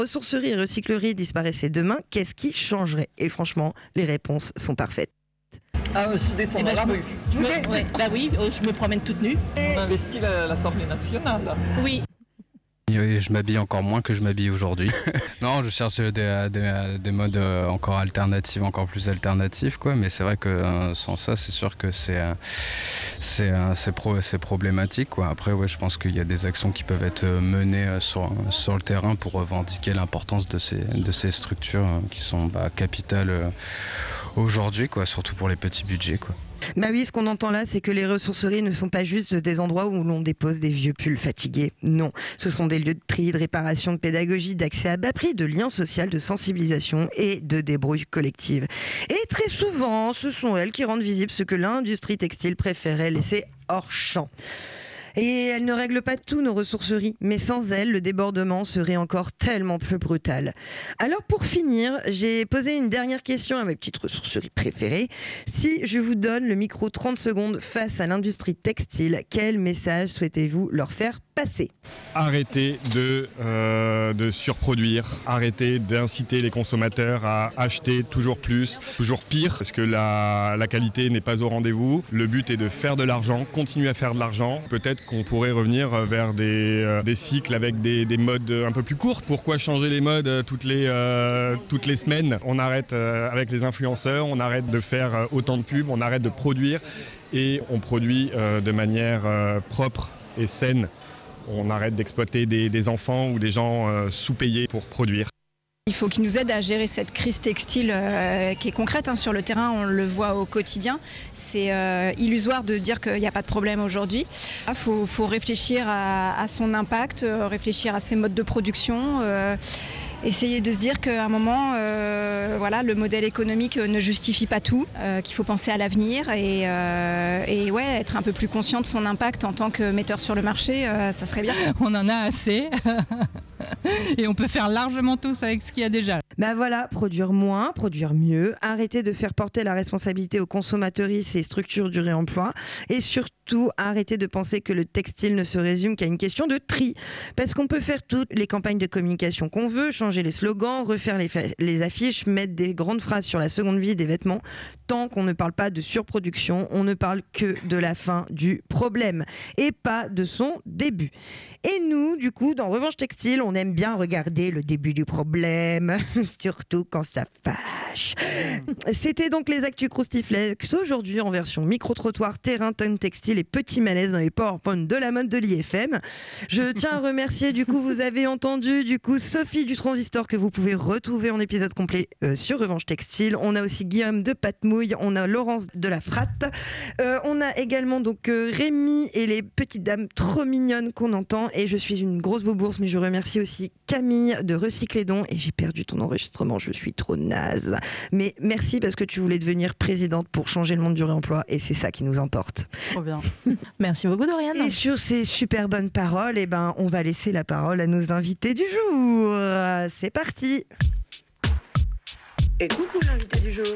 Ressourcerie et recyclerie disparaissaient demain, qu'est-ce qui changerait? Et franchement, les réponses sont parfaites. Je descends dans la rue. Je me promène toute nue. On investit l'Assemblée nationale. Oui. Je m'habille encore moins que je m'habille aujourd'hui. Non, je cherche des modes encore alternatifs, encore plus alternatifs, quoi. Mais c'est vrai que sans ça, c'est sûr que c'est problématique, quoi. Après, ouais, je pense qu'il y a des actions qui peuvent être menées sur le terrain pour revendiquer l'importance de ces structures qui sont capitales aujourd'hui, quoi, surtout pour les petits budgets, quoi. Bah oui, ce qu'on entend là, c'est que les ressourceries ne sont pas juste des endroits où l'on dépose des vieux pulls fatigués. Non, ce sont des lieux de tri, de réparation, de pédagogie, d'accès à bas prix, de lien social, de sensibilisation et de débrouille collective. Et très souvent, ce sont elles qui rendent visible ce que l'industrie textile préférait laisser hors champ. Et elles ne règlent pas tout, nos ressourceries, mais sans elles, le débordement serait encore tellement plus brutal. Alors pour finir, j'ai posé une dernière question à mes petites ressourceries préférées. Si je vous donne le micro 30 secondes face à l'industrie textile, quel message souhaitez-vous leur faire passer? Arrêtez de surproduire, arrêtez d'inciter les consommateurs à acheter toujours plus, toujours pire, parce que la qualité n'est pas au rendez-vous. Le but est de faire de l'argent, continuer à faire de l'argent. Peut-être qu'on pourrait revenir vers des cycles avec des modes un peu plus courtes. Pourquoi changer les modes toutes les semaines? On arrête avec les influenceurs, on arrête de faire autant de pubs, on arrête de produire et on produit de manière propre et saine. On arrête d'exploiter des enfants ou des gens sous-payés pour produire. Il faut qu'ils nous aident à gérer cette crise textile qui est concrète sur le terrain, on le voit au quotidien. C'est illusoire de dire qu'il n'y a pas de problème aujourd'hui. Il faut réfléchir à son impact, réfléchir à ses modes de production. Essayer de se dire qu'à un moment, le modèle économique ne justifie pas tout, qu'il faut penser à l'avenir et être un peu plus conscient de son impact en tant que metteur sur le marché, ça serait bien. On en a assez et on peut faire largement tous avec ce qu'il y a déjà. Bah voilà, produire moins, produire mieux, arrêter de faire porter la responsabilité aux consommateurs et structures du réemploi et surtout arrêter de penser que le textile ne se résume qu'à une question de tri. Parce qu'on peut faire toutes les campagnes de communication qu'on veut, changer les slogans, refaire les affiches, mettre des grandes phrases sur la seconde vie des vêtements. Tant qu'on ne parle pas de surproduction, on ne parle que de la fin du problème et pas de son début. Et nous, du coup, dans Revanche Textile, on aime bien regarder le début du problème, surtout quand ça fâche. C'était donc les Actus Croustiflex, aujourd'hui en version micro-trottoir, terrain, tonne textile et petit malaise dans les PowerPoint de la mode de l'IFM. Je tiens à remercier, du coup, vous avez entendu, du coup, Sophie du Transistor que vous pouvez retrouver en épisode complet sur Revanche Textile. On a aussi Guillaume de Patmouille, on a Laurence de la Fratte, on a également donc Rémi et les petites dames trop mignonnes qu'on entend. Et je suis une grosse bourse, mais je remercie aussi Camille de Recyclédon. Et j'ai perdu ton enregistrement, je suis trop naze. Mais merci parce que tu voulais devenir présidente pour changer le monde du réemploi et c'est ça qui nous importe. Trop bien. Merci beaucoup Doriane. Et sur ces super bonnes paroles, on va laisser la parole à nos invités du jour. C'est parti. Et coucou l'invité du jour.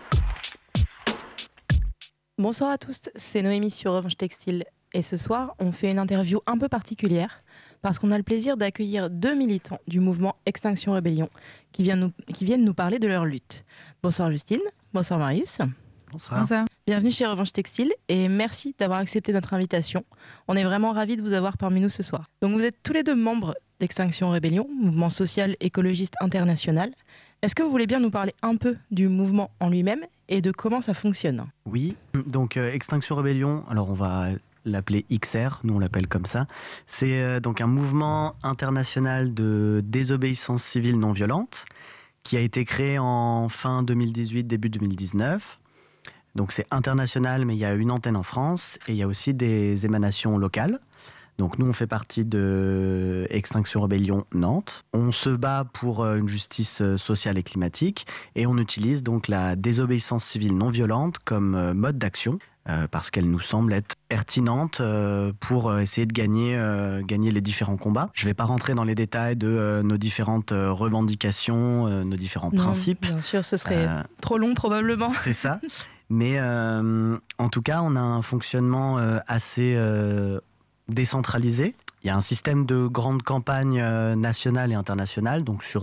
Bonsoir à tous, c'est Noémie sur Revanche Textile. Et ce soir, on fait une interview un peu particulière parce qu'on a le plaisir d'accueillir 2 militants du mouvement Extinction Rébellion qui viennent nous parler de leur lutte. Bonsoir Justine, bonsoir Marius. Bonsoir. Bonsoir. Bienvenue chez Revanche Textile et merci d'avoir accepté notre invitation. On est vraiment ravis de vous avoir parmi nous ce soir. Donc vous êtes tous les deux membres d'Extinction Rébellion, mouvement social écologiste international. Est-ce que vous voulez bien nous parler un peu du mouvement en lui-même et de comment ça fonctionne ? Oui, donc Extinction Rébellion, alors on va l'appeler XR, nous on l'appelle comme ça. C'est donc un mouvement international de désobéissance civile non violente qui a été créé en fin 2018, début 2019. Donc c'est international, mais il y a une antenne en France et il y a aussi des émanations locales. Donc nous, on fait partie de Extinction Rébellion Nantes. On se bat pour une justice sociale et climatique et on utilise donc la désobéissance civile non violente comme mode d'action parce qu'elle nous semble être pertinente pour essayer de gagner les différents combats. Je ne vais pas rentrer dans les détails de nos différentes revendications, nos différents principes. Bien sûr, ce serait trop long probablement. C'est ça. Mais en tout cas, on a un fonctionnement assez décentralisé. Il y a un système de grandes campagnes nationales et internationales, donc sur